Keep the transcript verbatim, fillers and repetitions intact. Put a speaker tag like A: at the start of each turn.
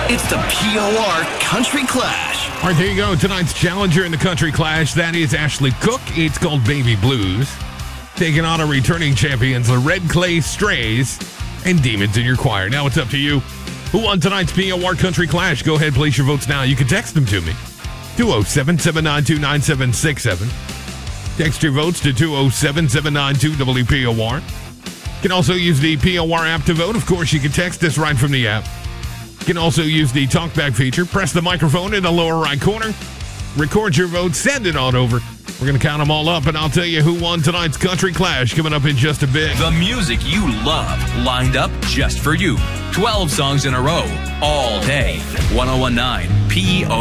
A: It's the P O R Country Clash.
B: All right, there you go. Tonight's challenger in the Country Clash, that is Ashley Cook. It's called Baby Blues. Taking on our returning champions, the Red Clay Strays and Demons in Your Choir. Now it's up to you. Who won tonight's P O R Country Clash? Go ahead, place your votes now. You can text them to me. two oh seven, seven nine two, nine seven six seven. Text your votes to two oh seven, seven nine two, W P O R. You can also use the P O R app to vote. Of course, you can text us right from the app. You can also use the talkback feature. Press the microphone in the lower right corner. Record your vote. Send it on over. We're going to count them all up, and I'll tell you who won tonight's Country Clash coming up in just a bit.
A: The music you love, lined up just for you. twelve songs in a row, all day. ten nineteen P O R